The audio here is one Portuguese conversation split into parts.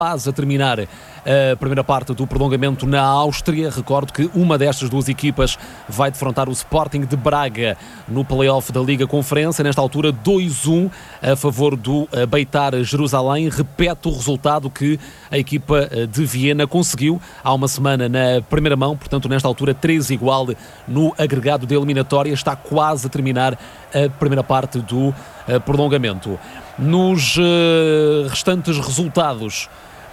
quase a terminar a primeira parte do prolongamento na Áustria. Recordo que uma destas duas equipas vai defrontar o Sporting de Braga no play-off da Liga Conferência. Nesta altura 2-1 a favor do Beitar Jerusalém. Repete o resultado que a equipa de Viena conseguiu há uma semana na primeira mão. Portanto, nesta altura 3 igual no agregado de eliminatória. Está quase a terminar a primeira parte do prolongamento. Nos restantes resultados,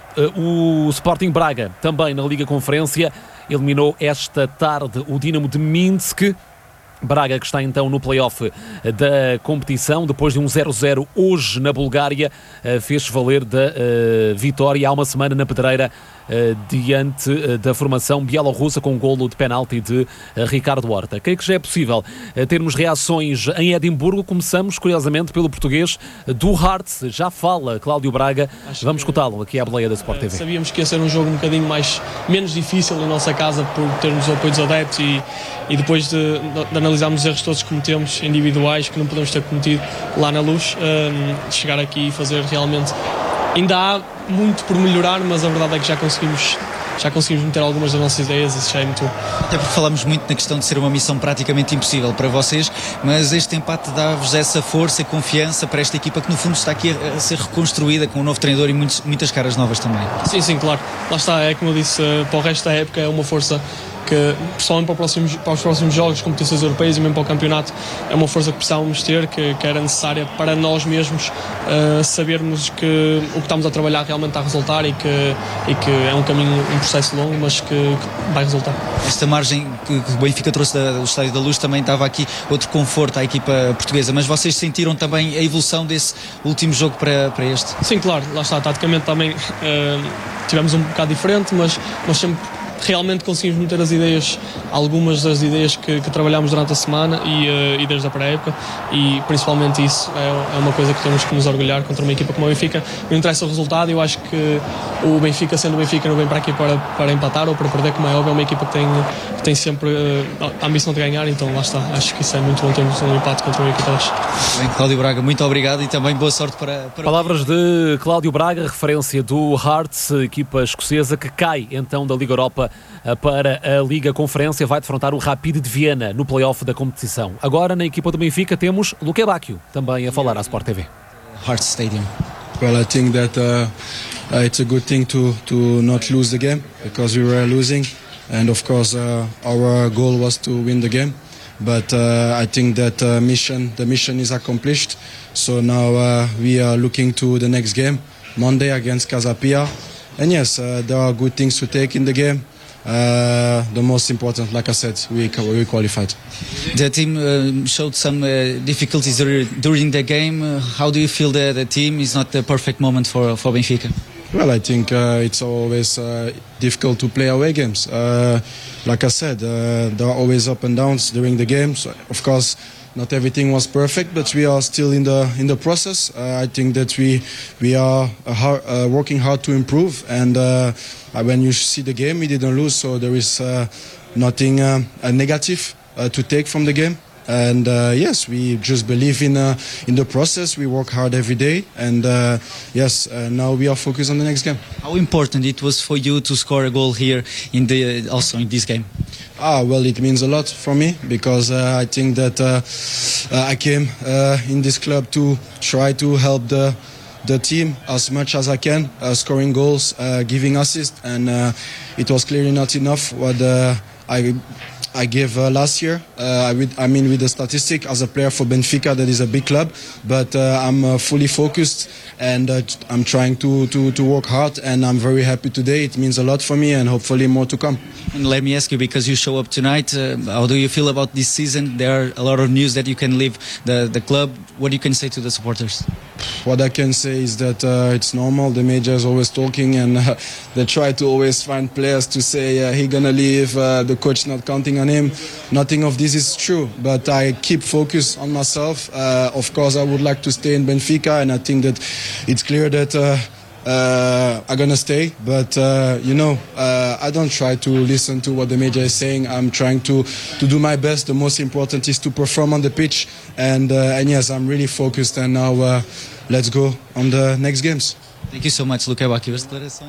o Sporting Braga, também na Liga Conferência, eliminou esta tarde o Dinamo de Minsk. Braga, que está então no play-off da competição, depois de um 0-0 hoje na Bulgária, fez valer da vitória há uma semana na Pedreira, diante da formação bielorrussa, com um golo de penalti de Ricardo Horta. Creio que já é possível termos reações em Edimburgo. Começamos, curiosamente, pelo português do Hearts. Já fala Cláudio Braga. Vamos escutá-lo aqui à boleia da Sport TV. Sabíamos que ia ser um jogo um bocadinho menos difícil em nossa casa, por termos o apoio dos adeptos e depois de analisarmos os erros todos que cometemos, individuais, que não podemos ter cometido lá na Luz, chegar aqui e fazer realmente... Ainda há muito por melhorar, mas a verdade é que já conseguimos meter algumas das nossas ideias, isso já é muito bom. Até porque falamos muito na questão de ser uma missão praticamente impossível para vocês, mas este empate dá-vos essa força e confiança para esta equipa que no fundo está aqui a ser reconstruída com um novo treinador e muitas caras novas também. Sim, claro. Lá está, é como eu disse, para o resto da época é uma força que, pessoalmente para os próximos jogos, competições europeias e mesmo para o campeonato, é uma força que precisávamos ter, que era necessária para nós mesmos sabermos que o que estamos a trabalhar realmente está a resultar e que é um caminho, um processo longo, mas que vai resultar. Esta margem que o Benfica trouxe do Estádio da Luz também dava aqui outro conforto à equipa portuguesa, mas vocês sentiram também a evolução desse último jogo para este? Sim, claro, lá está, taticamente também tivemos um bocado diferente, mas sempre realmente conseguimos meter as ideias, algumas das ideias que trabalhámos durante a semana e desde a pré-época, e principalmente isso é uma coisa que temos que nos orgulhar contra uma equipa como o Benfica. Não interessa o resultado, eu acho que o Benfica, sendo o Benfica, não vem para aqui para empatar ou para perder, como é óbvio. É uma equipa que tem sempre a ambição de ganhar, então lá está, acho que isso é muito bom termos um empate contra uma equipa destas. Bem, Cláudio Braga, muito obrigado e também boa sorte para... Palavras de Cláudio Braga, referência do Hearts, equipa escocesa que cai então da Liga Europa para a Liga Conferência, vai defrontar o Rapid de Viena no play-off da competição. Agora na equipa do Benfica temos Luque Bacchio, também a falar à Sport TV. Hearts Stadium. Well, I think that it's a good thing to not lose the game, because we were losing, and of course our goal was to win the game. But I think that the mission is accomplished. So now we are looking to the next game, Monday against Casa Pia. And yes, there are good things to take in the game. The most important, like I said, we qualified. The team showed some difficulties during the game. How do you feel the team is not the perfect moment for Benfica? Well, I think it's always difficult to play away games. Like I said, there are always up and downs during the game. So, of course, not everything was perfect, but we are still in the process. I think that we are working hard to improve. And when you see the game, we didn't lose, so there is nothing negative to take from the game. And yes, we just believe in the process. We work hard every day, and now we are focused on the next game. How important it was for you to score a goal here also in this game? Well, it means a lot for me, because I think that I came in this club to try to help the team as much as I can, scoring goals, giving assists, and it was clearly not enough what I gave last year. With the statistic as a player for Benfica, that is a big club, but I'm fully focused, and I'm trying to work hard, and I'm very happy today. It means a lot for me, and hopefully more to come. And let me ask you, because you show up tonight, how do you feel about this season? There are a lot of news that you can leave the club. What you can say to the supporters? What I can say is that it's normal. The media is always talking, and they try to always find players to say he's gonna leave, the coach not counting on him. Nothing of this is true, but I keep focused on myself. Of course, I would like to stay in Benfica, and I think that it's clear that I'm gonna stay. But I don't try to listen to what the media is saying. I'm trying to do my best. The most important is to perform on the pitch, and yes, I'm really focused. And now let's go on the next games. Thank you so much, Luca, aqui as declarações.